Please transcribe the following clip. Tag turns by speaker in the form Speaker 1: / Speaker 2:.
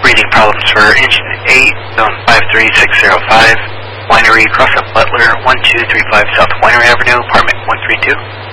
Speaker 1: reading problems for engine 8, zone 53605, winery, cross up Butler, 1235 South Winery Avenue, apartment 132.